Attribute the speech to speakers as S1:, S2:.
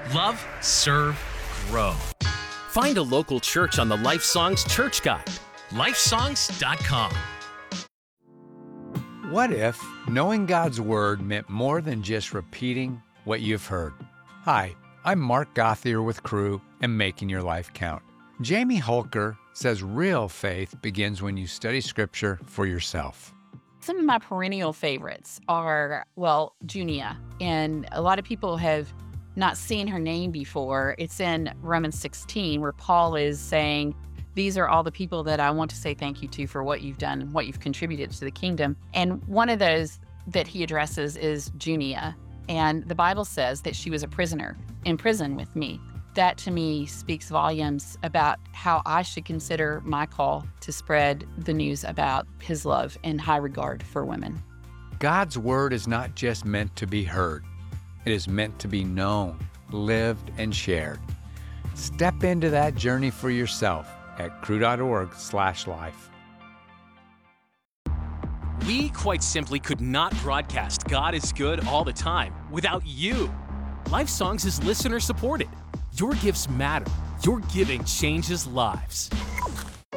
S1: Love, serve, grow. Find a local church on the Life Songs Church Guide. Lifesongs.com.
S2: What if knowing God's Word meant more than just repeating what you've heard? Hi, I'm Mark Gothier with Cru and Making Your Life Count. Jamie Holker says real faith begins when you study Scripture for yourself.
S3: Some of my perennial favorites are, Junia. And a lot of people have not seen her name before. It's in Romans 16, where Paul is saying, these are all the people that I want to say thank you to for what you've done and what you've contributed to the kingdom. And one of those that he addresses is Junia. And the Bible says that she was a prisoner in prison with me. That to me speaks volumes about how I should consider my call to spread the news about his love and high regard for women.
S2: God's Word is not just meant to be heard. It is meant to be known, lived, and shared. Step into that journey for yourself at cru.org/life.
S1: We quite simply could not broadcast God is Good all the time without you. Life Songs is listener supported. Your gifts matter. Your giving changes lives.